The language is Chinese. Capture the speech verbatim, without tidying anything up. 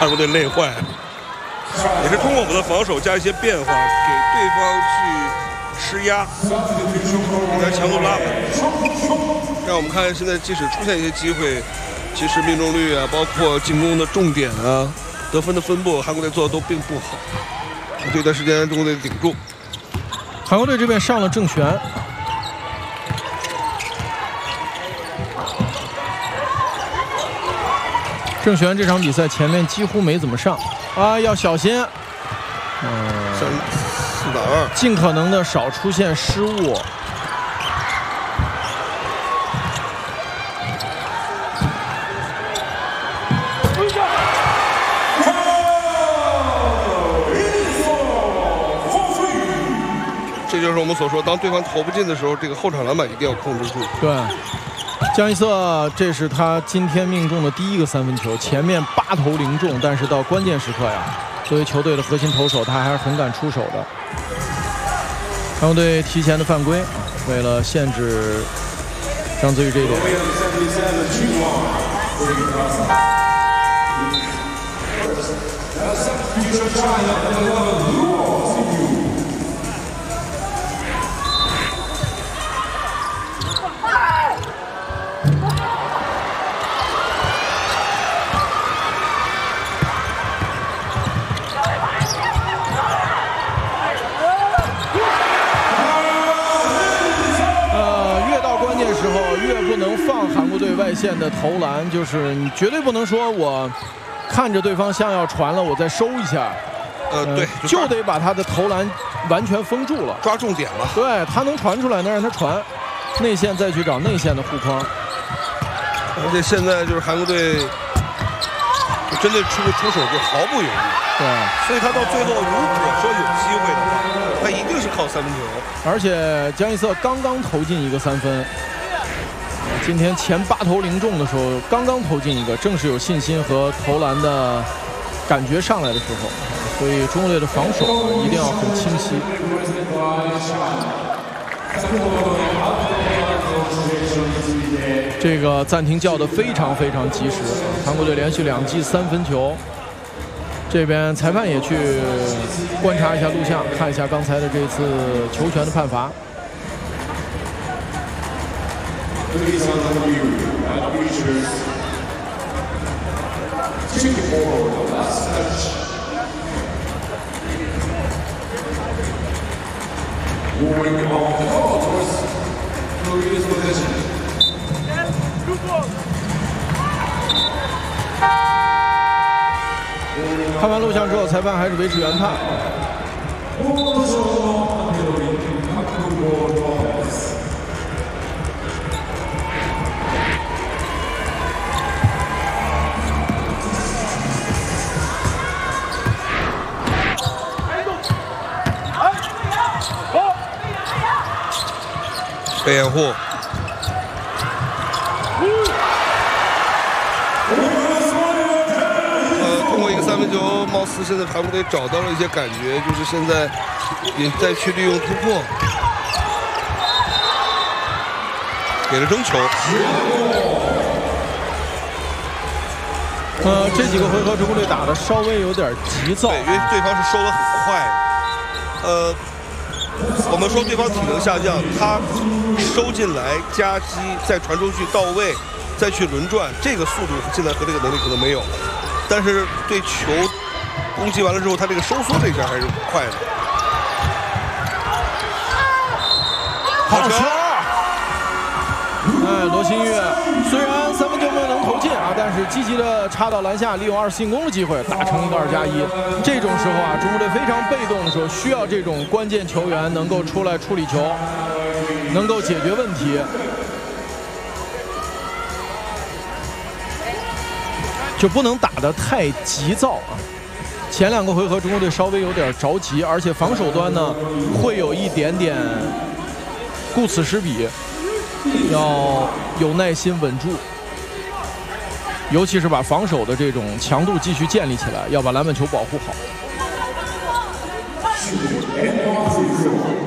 韩国队累坏了，也是通过我们的防守加一些变化，给对方去施压，把强度拉满。让我们看现在即使出现一些机会，其实命中率啊，包括进攻的重点啊，得分的分布，韩国队做的都并不好。这段时间中国队顶住。 韩国队这边上了郑璇。郑璇这场比赛前面几乎没怎么上啊，要小心。嗯， 三四打二， 尽可能的少出现失误。 这就是我们所说，当对方投不进的时候，这个后场篮板一定要控制住。 对。江一瑟，这是他今天命中的第一个三分球，前面八投零中，但是到关键时刻呀，作为球队的核心投手，他还是很敢出手的。韩国队提前的犯规，为了限制张子玉这一点。外线的投篮，就是你绝对不能说我看着对方像要传了，我再收一下。 呃，对， 呃、就得把他的投篮完全封住了， 抓重点了。 对他能传出来，能让他传，内线再去找内线的护框。 而且现在就是韩国队针对出个出手就毫不犹豫。 对， 所以他到最后如果说有机会的话，他一定是靠三分球。 而且江一瑟刚刚投进一个三分。今天前八投零中的时候，刚刚投进一个，正是有信心和投篮的感觉上来的时候，所以中国队的防守一定要很清晰。这个暂停叫得非常非常及时，韩国队连续两记三分球。这边裁判也去观察一下录像，看一下刚才的这次球权的判罚。Please on the view and features take it forward the last touch. Moving on the ball towards Korea's position. 看完录像之后，裁判还是维持原判。 被掩护。呃，通过一个三分球，貌似现在韩国队找到了一些感觉，就是现在也在去利用突破，给了争球。 呃，这几个回合中国队打的稍微有点急躁， 对，因为对方是收得很快。呃。我们说对方体能下降，他收进来夹击，再传出去到位，再去轮转，这个速度现在和这个能力可能没有，但是对球攻击完了之后，他这个收缩这一下还是快的。 好球！哎，罗新月虽然三分球没有能投进啊，但是积极的插到篮下，利用二次进攻的机会打成一个二加一。这种时候啊，中国队非常被动的时候，需要这种关键球员能够出来处理球，能够解决问题，就不能打得太急躁啊。前两个回合中国队稍微有点着急，而且防守端呢会有一点点顾此失彼。要有耐心稳住，尤其是把防守的这种强度继续建立起来，要把篮板球保护好。